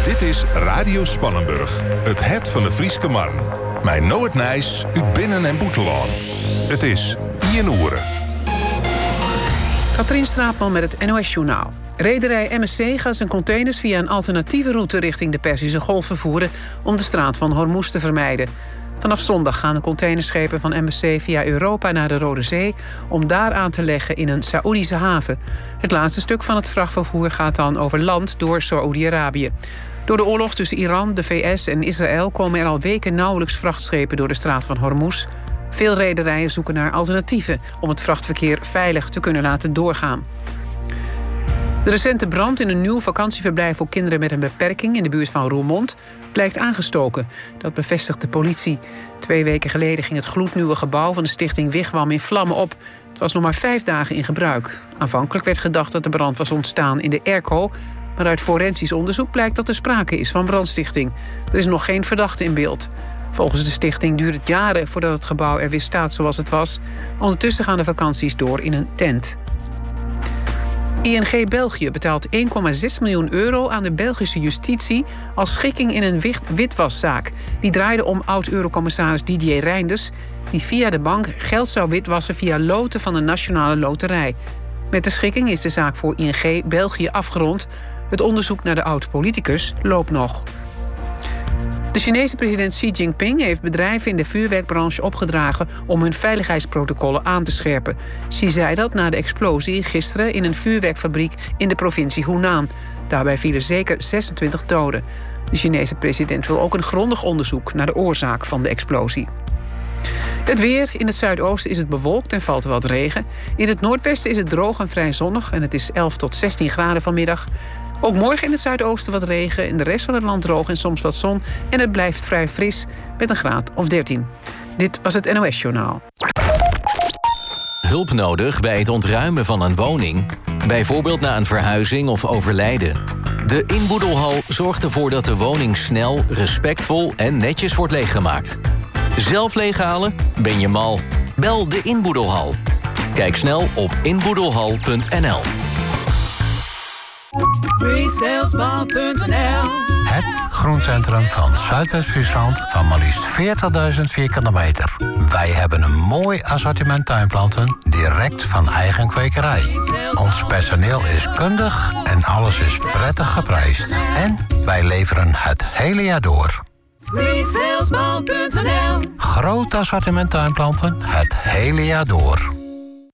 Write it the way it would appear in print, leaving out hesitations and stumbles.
Dit is Radio Spannenburg, het van de Frieske Marn. Mijn Noord Nijs, uit Binnen- en Boetelaan. Het is 1 uur. Katrien Straatman met het NOS-journaal. Rederij MSC gaat zijn containers via een alternatieve route richting de Perzische Golf vervoeren om de straat van Hormuz te vermijden. Vanaf zondag gaan de containerschepen van MSC via Europa naar de Rode Zee om daar aan te leggen in een Saoedische haven. Het laatste stuk van het vrachtvervoer gaat dan over land door Saoedi-Arabië. Door de oorlog tussen Iran, de VS en Israël komen er al weken nauwelijks vrachtschepen door de straat van Hormuz. Veel rederijen zoeken naar alternatieven om het vrachtverkeer veilig te kunnen laten doorgaan. De recente brand in een nieuw vakantieverblijf voor kinderen met een beperking in de buurt van Roermond blijkt aangestoken. Dat bevestigt de politie. 2 weken geleden ging het gloednieuwe gebouw van de stichting Wigwam in vlammen op. Het was nog maar 5 dagen in gebruik. Aanvankelijk werd gedacht dat de brand was ontstaan in de airco, maar uit forensisch onderzoek blijkt dat er sprake is van brandstichting. Er is nog geen verdachte in beeld. Volgens de stichting duurt het jaren voordat het gebouw er weer staat zoals het was. Ondertussen gaan de vakanties door in een tent. ING België betaalt 1,6 miljoen euro aan de Belgische justitie als schikking in een witwaszaak. Die draaide om oud-eurocommissaris Didier Reynders, die via de bank geld zou witwassen via loten van de Nationale Loterij. Met de schikking is de zaak voor ING België afgerond. Het onderzoek naar de oud-politicus loopt nog. De Chinese president Xi Jinping heeft bedrijven in de vuurwerkbranche opgedragen om hun veiligheidsprotocollen aan te scherpen. Xi zei dat na de explosie gisteren in een vuurwerkfabriek in de provincie Hunan. Daarbij vielen zeker 26 doden. De Chinese president wil ook een grondig onderzoek naar de oorzaak van de explosie. Het weer. In het zuidoosten is het bewolkt en valt er wat regen. In het noordwesten is het droog en vrij zonnig en het is 11 tot 16 graden vanmiddag. Ook morgen in het zuidoosten wat regen, in de rest van het land droog en soms wat zon. En het blijft vrij fris met een graad of 13. Dit was het NOS-journaal. Hulp nodig bij het ontruimen van een woning? Bijvoorbeeld na een verhuizing of overlijden. De inboedelhal zorgt ervoor dat de woning snel, respectvol en netjes wordt leeggemaakt. Zelf leeghalen? Ben je mal? Bel de inboedelhal. Kijk snel op inboedelhal.nl. Het groencentrum van Zuidwest-Friesland van maar liefst 40.000 vierkante meter. Wij hebben een mooi assortiment tuinplanten direct van eigen kwekerij. Ons personeel is kundig en alles is prettig geprijsd. En wij leveren het hele jaar door. Groot assortiment tuinplanten het hele jaar door.